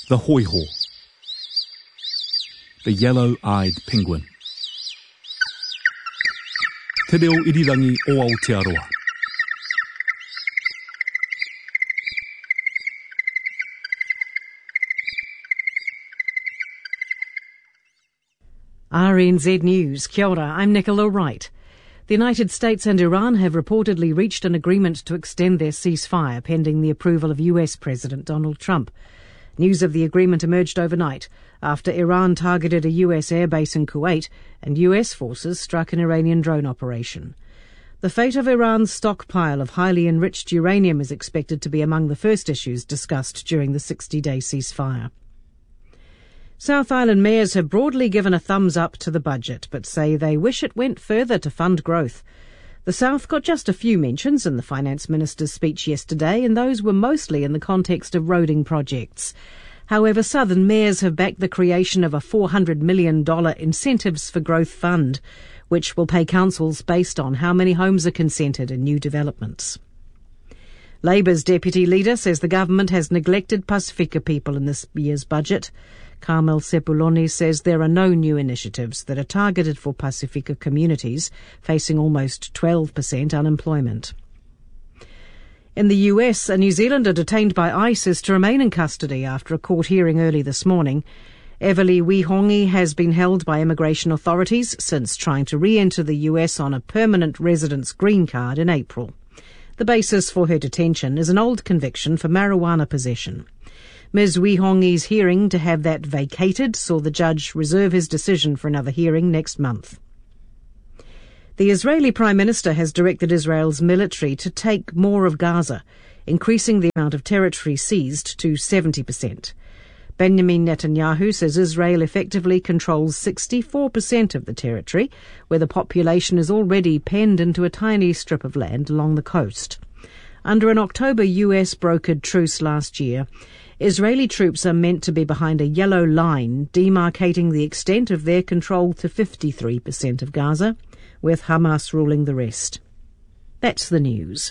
The hoiho. The yellow-eyed penguin. Te reo irirangi o Aotearoa. RNZ News. Kia ora, I'm Nicola Wright. The United States and Iran have reportedly reached an agreement to extend their ceasefire pending the approval of US President Donald Trump. News of the agreement emerged overnight after Iran targeted a US airbase in Kuwait and US forces struck an Iranian drone operation. The fate of Iran's stockpile of highly enriched uranium is expected to be among the first issues discussed during the 60-day ceasefire. South Island mayors have broadly given a thumbs up to the budget, but say they wish it went further to fund growth. The South got just a few mentions in the Finance Minister's speech yesterday, and those were mostly in the context of roading projects. However, Southern mayors have backed the creation of a $400 million Incentives for Growth Fund, which will pay councils based on how many homes are consented in new developments. Labour's deputy leader says the government has neglected Pasifika people in this year's budget. Carmel Sepuloni says there are no new initiatives that are targeted for Pasifika communities facing almost 12% unemployment. In the US, a New Zealander detained by ICE is to remain in custody after a court hearing early this morning. Everly Wihongi has been held by immigration authorities since trying to re-enter the US on a permanent residence green card in April. The basis for her detention is an old conviction for marijuana possession. Ms. Wihongi's hearing to have that vacated saw the judge reserve his decision for another hearing next month. The Israeli Prime Minister has directed Israel's military to take more of Gaza, increasing the amount of territory seized to 70%. Benjamin Netanyahu says Israel effectively controls 64% of the territory, where the population is already penned into a tiny strip of land along the coast. Under an October US-brokered truce last year, Israeli troops are meant to be behind a yellow line demarcating the extent of their control to 53% of Gaza, with Hamas ruling the rest. That's the news.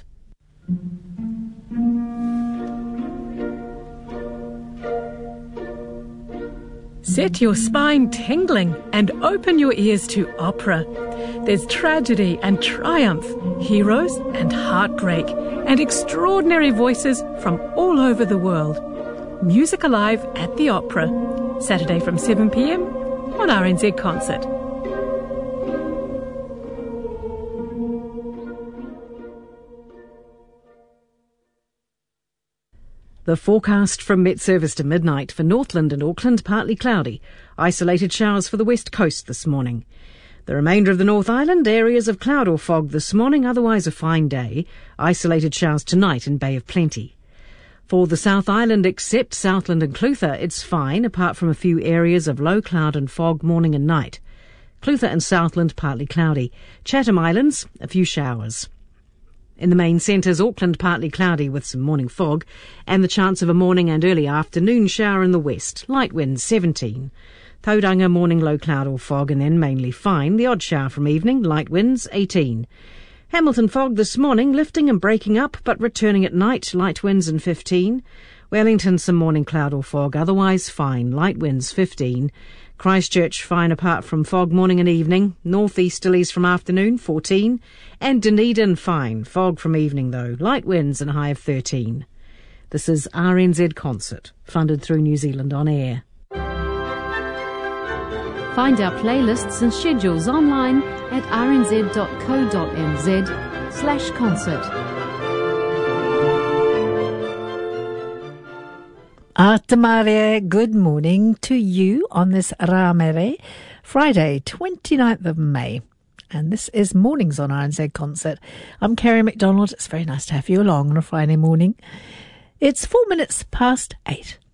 Set your spine tingling and open your ears to opera. There's tragedy and triumph, heroes and heartbreak, and extraordinary voices from all over the world. Music Alive at the Opera, Saturday from 7 p.m. on RNZ Concert. The forecast from Met Service to midnight for Northland and Auckland, partly cloudy. Isolated showers for the west coast this morning. The remainder of the North Island, areas of cloud or fog this morning, otherwise a fine day. Isolated showers tonight in Bay of Plenty. For the South Island, except Southland and Clutha, it's fine, apart from a few areas of low cloud and fog morning and night. Clutha and Southland, partly cloudy. Chatham Islands, a few showers. In the main centres, Auckland, partly cloudy with some morning fog, and the chance of a morning and early afternoon shower in the west. Light winds, 17. Tauranga, morning low cloud or fog, and then mainly fine. The odd shower from evening, light winds, 18. Hamilton fog this morning, lifting and breaking up, but returning at night, light winds and 15. Wellington, some morning cloud or fog, otherwise fine, light winds 15. Christchurch, fine apart from fog morning and evening. Northeasterlies from afternoon, 14. And Dunedin, fine, fog from evening though, light winds and a high of 13. This is RNZ Concert, funded through New Zealand On Air. Find our playlists and schedules online at rnz.co.nz/concert. Atamare, good morning to you on this Rāmere, Friday, 29th of May. And this is Mornings on RNZ Concert. I'm Kerry McDonald. It's very nice to have you along on a Friday morning. It's 4 minutes past 8.